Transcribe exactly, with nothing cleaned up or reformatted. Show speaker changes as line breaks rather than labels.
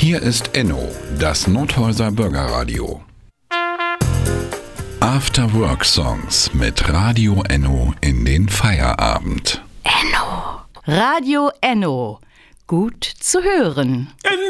Hier ist Enno, das Nothäuser Bürgerradio. After Work Songs mit Radio Enno in den Feierabend.
Enno. Radio Enno. Gut zu hören.